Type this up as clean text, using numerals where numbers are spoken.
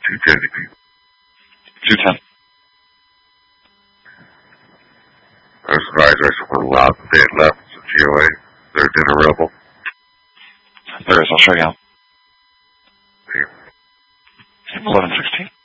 210 you mean? 210. Those guys are some loud that they had left some GOA. They're dinner rebel. There is, I'll show you out. Yeah. 1116.